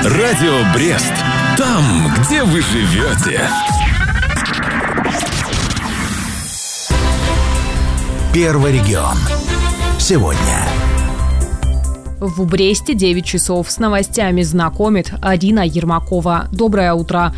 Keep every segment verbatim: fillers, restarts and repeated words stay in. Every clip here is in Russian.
Радио Брест. Там, где вы живете. Первый регион. Сегодня. В Бресте девять часов. С новостями знакомит Арина Ермакова. Доброе утро.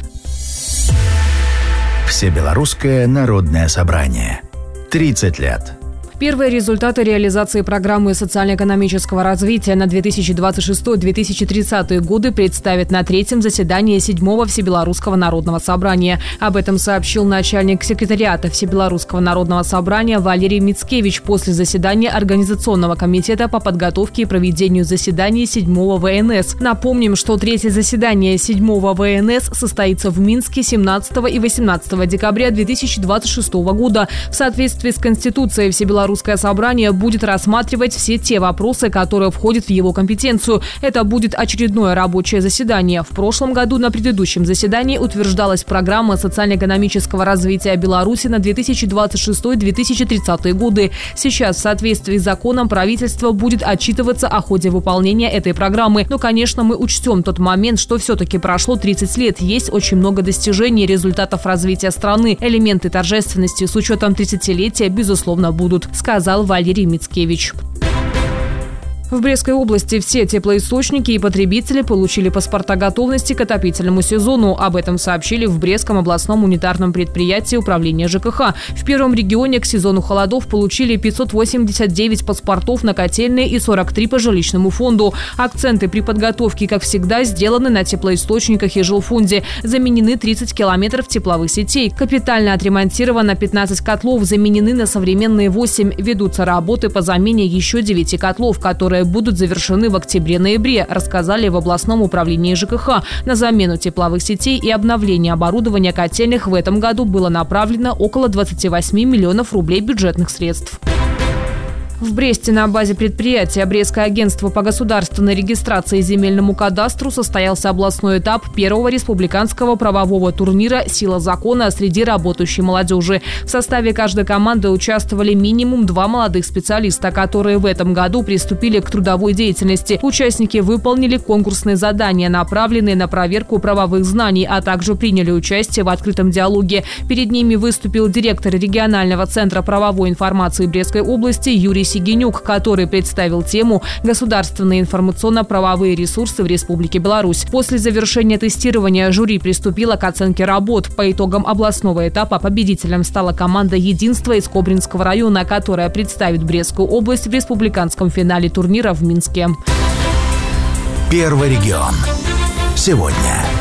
Всебелорусское народное собрание. тридцать лет. Первые результаты реализации программы социально-экономического развития на две тысячи двадцать шестой — две тысячи тридцатый годы представят на третьем заседании седьмого Всебелорусского народного собрания. Об этом сообщил начальник секретариата Всебелорусского народного собрания Валерий Мицкевич после заседания Организационного комитета по подготовке и проведению заседаний седьмого вэ эн эс. Напомним, что третье заседание седьмого вэ эн эс состоится в Минске семнадцатого и восемнадцатого декабря две тысячи двадцать шестого года. В соответствии с Конституцией Всебелорусского Русское собрание будет рассматривать все те вопросы, которые входят в его компетенцию. Это будет очередное рабочее заседание. В прошлом году на предыдущем заседании утверждалась программа социально-экономического развития Беларуси на две тысячи двадцать шестой — две тысячи тридцатый годы. Сейчас в соответствии с законом правительство будет отчитываться о ходе выполнения этой программы. Но, конечно, мы учтем тот момент, что все-таки прошло тридцать лет. Есть очень много достижений, результатов развития страны. Элементы торжественности с учетом тридцатилетия, безусловно, будут, сказал Валерий Мицкевич. В Брестской области все теплоисточники и потребители получили паспорта готовности к отопительному сезону. Об этом сообщили в Брестском областном унитарном предприятии управления жэ ка ха. В первом регионе к сезону холодов получили пятьсот восемьдесят девять паспортов на котельные и сорок три по жилищному фонду. Акценты при подготовке, как всегда, сделаны на теплоисточниках и жилфонде. Заменены тридцать километров тепловых сетей. Капитально отремонтировано пятнадцать котлов, заменены на современные восемь. Ведутся работы по замене еще девяти котлов, которые будут завершены в октябре-ноябре, рассказали в областном управлении жэ ка ха. На замену тепловых сетей и обновление оборудования котельных в этом году было направлено около двадцати восьми миллионов рублей бюджетных средств. В Бресте на базе предприятия Брестское агентство по государственной регистрации и земельному кадастру состоялся областной этап первого республиканского правового турнира «Сила закона» среди работающей молодежи. В составе каждой команды участвовали минимум два молодых специалиста, которые в этом году приступили к трудовой деятельности. Участники выполнили конкурсные задания, направленные на проверку правовых знаний, а также приняли участие в открытом диалоге. Перед ними выступил директор регионального центра правовой информации Брестской области Юрий Сигенюк, который представил тему «Государственные информационно-правовые ресурсы в Республике Беларусь». После завершения тестирования жюри приступило к оценке работ. По итогам областного этапа победителем стала команда «Единство» из Кобринского района, которая представит Брестскую область в республиканском финале турнира в Минске. Первый регион. Сегодня.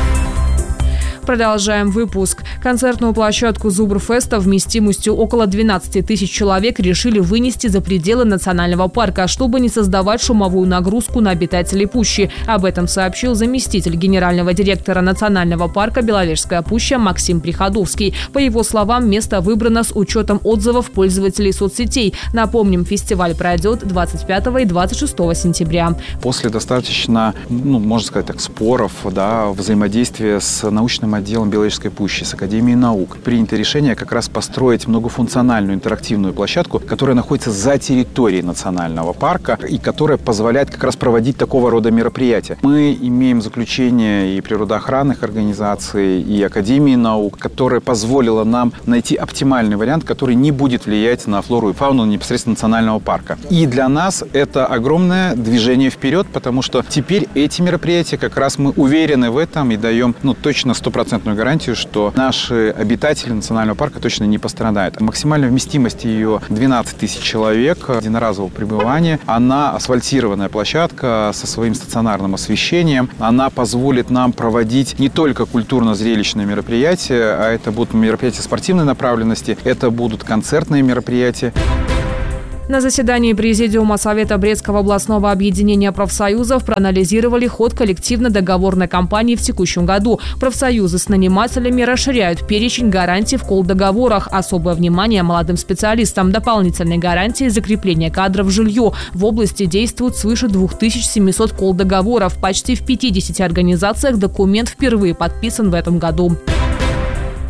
Продолжаем выпуск. Концертную площадку Зубрфеста вместимостью около двенадцати тысяч человек решили вынести за пределы национального парка, чтобы не создавать шумовую нагрузку на обитателей пущи. Об этом сообщил заместитель генерального директора национального парка Беловежская пуща Максим Приходовский. По его словам, место выбрано с учетом отзывов пользователей соцсетей. Напомним, фестиваль пройдет двадцать пятого и двадцать шестого сентября. После достаточно, ну, можно сказать так, споров, да, взаимодействия с научным отделом Беловежской пущи, с Академией наук, принято решение как раз построить многофункциональную интерактивную площадку, которая находится за территорией национального парка и которая позволяет как раз проводить такого рода мероприятия. Мы имеем заключение и природоохранных организаций, и Академии наук, которая позволила нам найти оптимальный вариант, который не будет влиять на флору и фауну непосредственно национального парка. И для нас это огромное движение вперед, потому что теперь эти мероприятия, как раз мы уверены в этом и даем, ну, точно стопроцентную гарантию, что наши обитатели национального парка точно не пострадают. Максимальная вместимость ее двенадцать тысяч человек единоразового пребывания. Она асфальтированная площадка со своим стационарным освещением. Она позволит нам проводить не только культурно-зрелищные мероприятия, а это будут мероприятия спортивной направленности, это будут концертные мероприятия. На заседании Президиума Совета Брестского областного объединения профсоюзов проанализировали ход коллективно-договорной кампании в текущем году. Профсоюзы с нанимателями расширяют перечень гарантий в колл-договорах. Особое внимание молодым специалистам. Дополнительные гарантии закрепления кадров в жилье. В области действуют свыше двух тысяч семисот колл-договоров. Почти в пятидесяти организациях документ впервые подписан в этом году.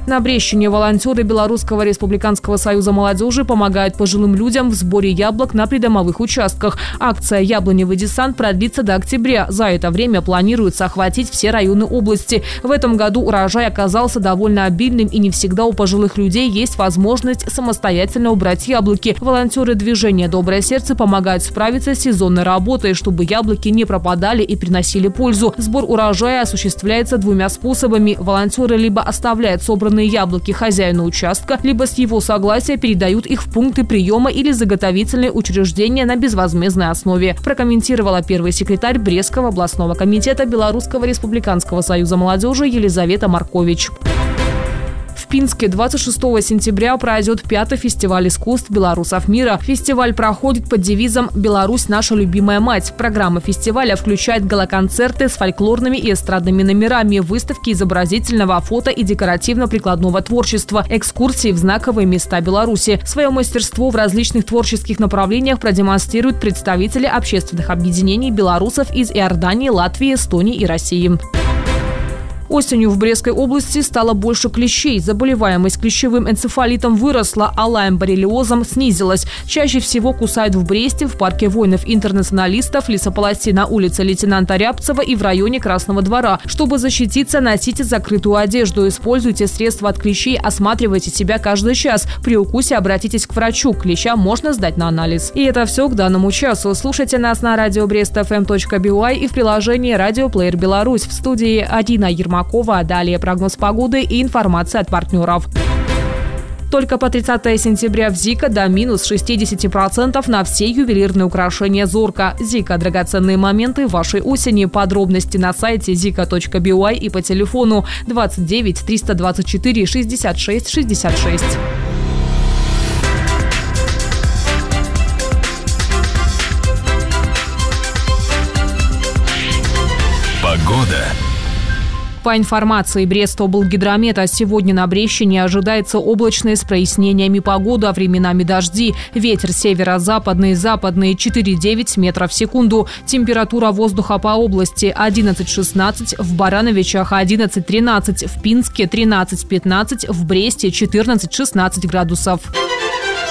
На Брещине волонтеры Белорусского республиканского союза молодежи помогают пожилым людям в сборе яблок на придомовых участках. Акция «Яблоневый десант» продлится до октября. За это время планируется охватить все районы области. В этом году урожай оказался довольно обильным, и не всегда у пожилых людей есть возможность самостоятельно убрать яблоки. Волонтеры движения «Доброе сердце» помогают справиться с сезонной работой, чтобы яблоки не пропадали и приносили пользу. Сбор урожая осуществляется двумя способами. Волонтеры либо оставляют собранные яблоки хозяину участка, либо с его согласия передают их в пункты приема или заготовительные учреждения на безвозмездной основе, прокомментировала первый секретарь Брестского областного комитета Белорусского республиканского союза молодежи Елизавета Маркович. В Пинске двадцать шестого сентября пройдет пятый фестиваль искусств белорусов мира. Фестиваль проходит под девизом «Беларусь – наша любимая мать». Программа фестиваля включает галоконцерты с фольклорными и эстрадными номерами, выставки изобразительного, фото и декоративно-прикладного творчества, экскурсии в знаковые места Беларуси. Свое мастерство в различных творческих направлениях продемонстрируют представители общественных объединений белорусов из Иордании, Латвии, Эстонии и России. Осенью в Брестской области стало больше клещей. Заболеваемость клещевым энцефалитом выросла, а лаем-боррелиозом снизилась. Чаще всего кусают в Бресте, в парке воинов-интернационалистов, лесополосе на улице лейтенанта Рябцева и в районе Красного двора. Чтобы защититься, носите закрытую одежду, используйте средства от клещей, осматривайте себя каждый час. При укусе обратитесь к врачу. Клеща можно сдать на анализ. И это все к данному часу. Слушайте нас на радио брест эф эм точка би уай и в приложении «Радио Плеер Беларусь». В студии Адина Ермакова. Далее прогноз погоды и информация от партнеров. Только по тридцатое сентября в Зика до минус шестьдесят процентов на все ювелирные украшения «Зорка». Зика – драгоценные моменты вашей осени. Подробности на сайте зика точка би уай и по телефону двадцать девять триста двадцать четыре шестьдесят шесть шестьдесят шесть. Погода. По информации Брестоблгидромета, сегодня на Брещине ожидается облачная с прояснениями погода, временами дожди. Ветер северо-западный, западный четыре-девять метров в секунду. Температура воздуха по области одиннадцать-шестнадцать, в Барановичах одиннадцать-тринадцать, в Пинске тринадцать-пятнадцать, в Бресте четырнадцать-шестнадцать градусов.